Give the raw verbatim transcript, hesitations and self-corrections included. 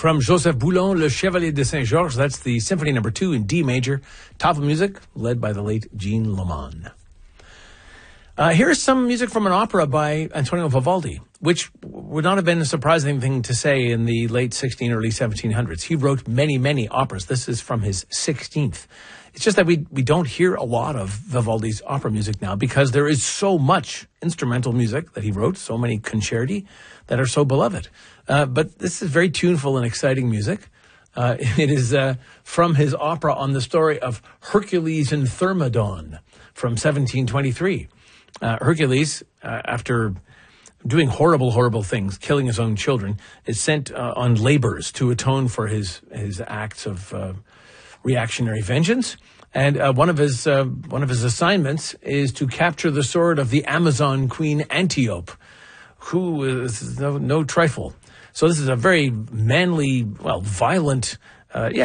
From Joseph Boulon, Le Chevalier de Saint-Georges, that's the Symphony Number Two in D major. Tafel music, led by the late Jean Loman. Uh, here's some music from an opera by Antonio Vivaldi, which would not have been a surprising thing to say in the late sixteen, early seventeen hundreds. He wrote many, many operas. This is from his sixteenth. It's just that we we don't hear a lot of Vivaldi's opera music now because there is so much instrumental music that he wrote, so many concerti that are so beloved. Uh, but this is very tuneful and exciting music. Uh, it is uh, from his opera on the story of Hercules and Thermodon from seventeen twenty-three. Uh, Hercules, uh, after doing horrible, horrible things, killing his own children, is sent uh, on labors to atone for his his acts of uh, reactionary vengeance. And uh, one of his uh, one of his assignments is to capture the sword of the Amazon queen Antiope, who is no, no trifle. So this is a very manly, well, violent, uh, yeah.